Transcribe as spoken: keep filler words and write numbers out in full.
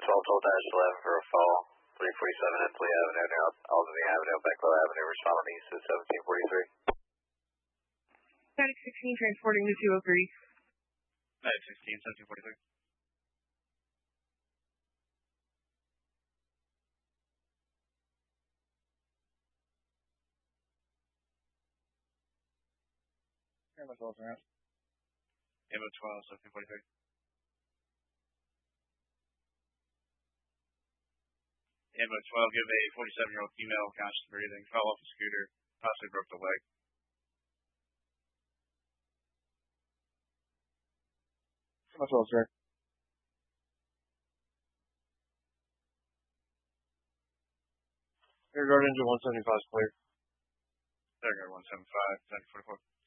twelve twelve eleven for a fall, three forty-seven Ensley Avenue near Albany Avenue, Becklow Avenue, responding east to seventeen forty-three. Static sixteen transporting to two oh three. Static sixteen, seventeen forty-three. Ammo twelve around. Ammo twelve, seventeen forty-three. Ammo twelve, give a forty-seven-year-old female conscious breathing, fell off a scooter, possibly broke the leg. Ammo twelve, sir. Air Guard engine one seventy-five is clear. Air Guard one seventy-five, seven forty-four.